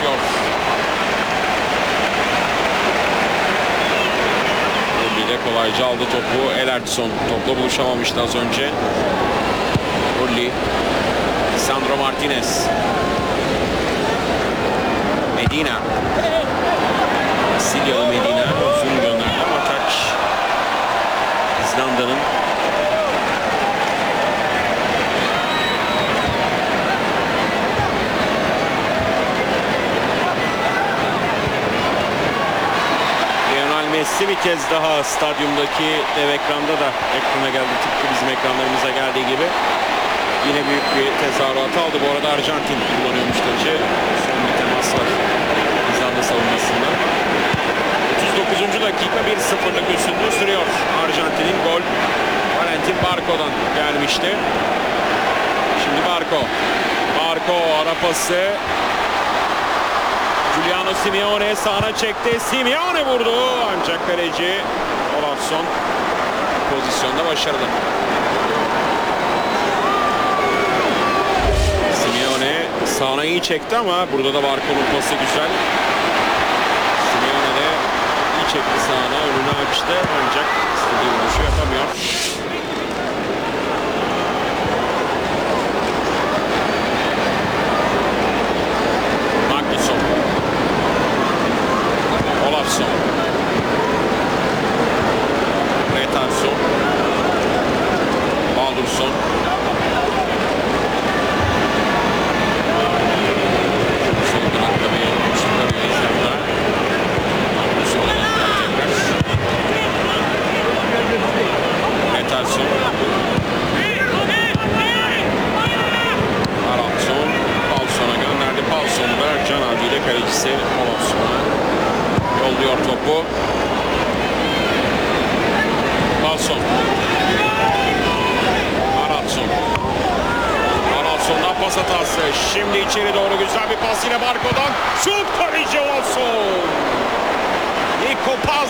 çalışıyor. Rolli de kolayca aldı topu. Elertson topla buluşamamıştı az önce. Rolli. Sandro Martinez. Medina. Silyalı Medina uzun gönderdi ama taç İzlanda'nın. Lionel Messi bir kez daha stadyumdaki dev ekranda da ekrana geldi. Tıpkı bizim ekranlarımıza geldiği gibi. Yine büyük bir tezahürat aldı. Bu arada Arjantin kullanıyormuş tacı. Son bir temas var İzlanda savunmasında. 39. dakika 1-0'lık üstünlüğü sürüyor. Arjantin'in gol Valentin Barco'dan gelmişti. Şimdi Barco. Barco ara pası. Giuliano Simeone sağına çekti. Simeone vurdu. Ancak kaleci Olafsson pozisyonda başarılı. Simeone sağına iyi çekti ama burada da Barco'nun pası güzel. Simeone de iyi çekti sağına. Önünü açtı ancak istediği vuruşu yapamıyor. Magnusson. Olafsson. Retarsson. Baldursson. Soldan atlamayı çıkarıyor İzlanda. Magnusson'a tekrar. Retarsson. Haraldsson. Paulsson'a gönderdi. Paulsson'u da Can Avcı ile kalecisi Olafsson'a yolluyor topu. Paulsson. Haraldsson. Haraldsson'dan pas hatası. Şimdi içeri doğru güzel bir pas yine Barco'dan. Şut kaleci Olafsson. Nico Paz